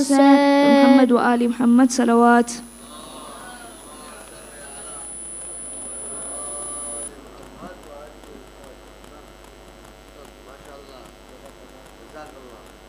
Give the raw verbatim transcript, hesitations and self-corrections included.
محمد وآل محمد صلوات. ما شاء الله، جزاك الله.